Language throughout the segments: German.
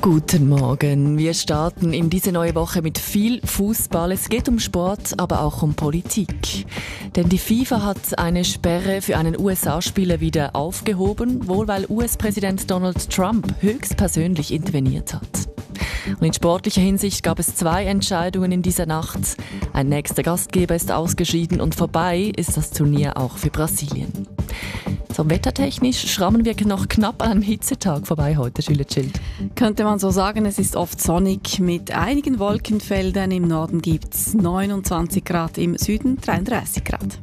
Guten Morgen. Wir starten in diese neue Woche mit viel Fußball. Es geht um Sport, aber auch um Politik. Denn die FIFA hat eine Sperre für einen USA-Spieler wieder aufgehoben, wohl weil US-Präsident Donald Trump höchstpersönlich interveniert hat. Und in sportlicher Hinsicht gab es 2 Entscheidungen in dieser Nacht. Ein nächster Gastgeber ist ausgeschieden und vorbei ist das Turnier auch für Brasilien. So wettertechnisch schrammen wir noch knapp an einem Hitzetag vorbei heute, Julia Schild. Könnte man so sagen, es ist oft sonnig mit einigen Wolkenfeldern. Im Norden gibt es 29 Grad, im Süden 33 Grad.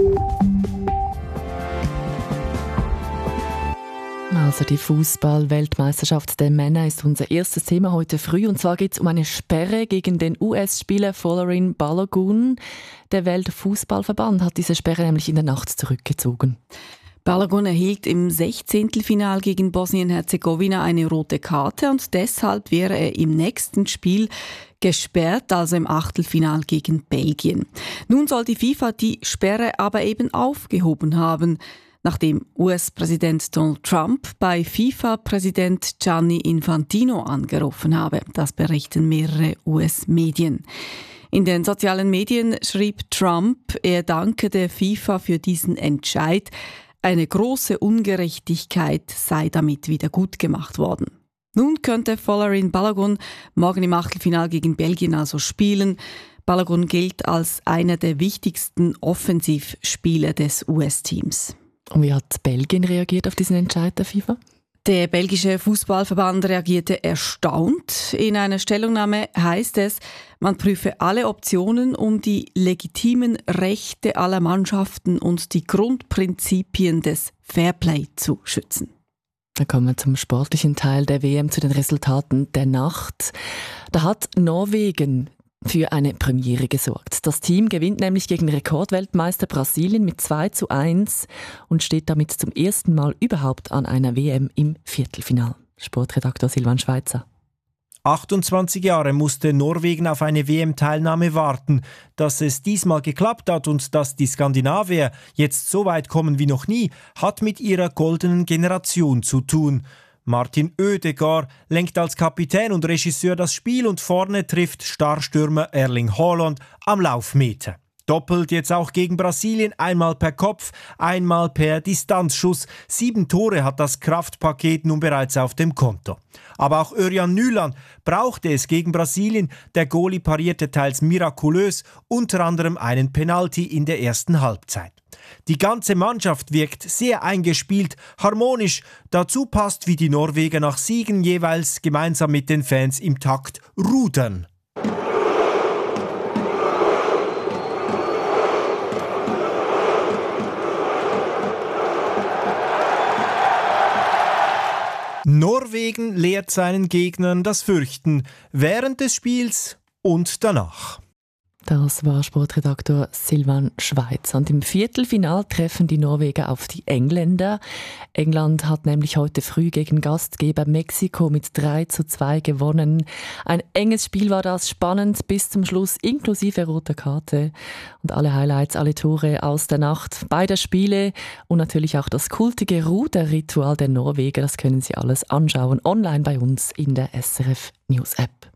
Also die Fußball-Weltmeisterschaft der Männer ist unser erstes Thema heute früh. Und zwar geht es um eine Sperre gegen den US-Spieler Folarin Balogun. Der Weltfußballverband hat diese Sperre nämlich in der Nacht zurückgezogen. Balogun erhielt im 16. Final gegen Bosnien-Herzegowina eine rote Karte und deshalb wäre er im nächsten Spiel gesperrt, also im Achtelfinal gegen Belgien. Nun soll die FIFA die Sperre aber eben aufgehoben haben, nachdem US-Präsident Donald Trump bei FIFA-Präsident Gianni Infantino angerufen habe. Das berichten mehrere US-Medien. In den sozialen Medien schrieb Trump, er danke der FIFA für diesen Entscheid. Eine große Ungerechtigkeit sei damit wieder gut gemacht worden. Nun könnte Folarin Balogun morgen im Achtelfinal gegen Belgien also spielen. Balogun gilt als einer der wichtigsten Offensivspieler des US-Teams. Und wie hat Belgien reagiert auf diesen Entscheid der FIFA? Der belgische Fußballverband reagierte erstaunt. In einer Stellungnahme heißt es, man prüfe alle Optionen, um die legitimen Rechte aller Mannschaften und die Grundprinzipien des Fairplay zu schützen. Dann kommen wir zum sportlichen Teil der WM, zu den Resultaten der Nacht. Da hat Norwegen für eine Premiere gesorgt. Das Team gewinnt nämlich gegen Rekordweltmeister Brasilien mit 2:1 und steht damit zum ersten Mal überhaupt an einer WM im Viertelfinal. Sportredaktor Silvan Schweizer. 28 Jahre musste Norwegen auf eine WM-Teilnahme warten. Dass es diesmal geklappt hat und dass die Skandinavier jetzt so weit kommen wie noch nie, hat mit ihrer goldenen Generation zu tun. Martin Ødegaard lenkt als Kapitän und Regisseur das Spiel und vorne trifft Starstürmer Erling Haaland am Laufmeter. Doppelt jetzt auch gegen Brasilien, einmal per Kopf, einmal per Distanzschuss. 7 Tore hat das Kraftpaket nun bereits auf dem Konto. Aber auch Örjan Nyland brauchte es gegen Brasilien. Der Goalie parierte teils mirakulös, unter anderem einen Penalty in der ersten Halbzeit. Die ganze Mannschaft wirkt sehr eingespielt, harmonisch. Dazu passt, wie die Norweger nach Siegen jeweils gemeinsam mit den Fans im Takt rudern. Norwegen lehrt seinen Gegnern das Fürchten während des Spiels und danach. Das war Sportredaktor Silvan Schweizer. Und im Viertelfinal treffen die Norweger auf die Engländer. England hat nämlich heute früh gegen Gastgeber Mexiko mit 3:2 gewonnen. Ein enges Spiel war das, spannend bis zum Schluss, inklusive roter Karte. Und alle Highlights, alle Tore aus der Nacht beider Spiele und natürlich auch das kultige Ruderritual der Norweger, das können Sie alles anschauen online bei uns in der SRF News App.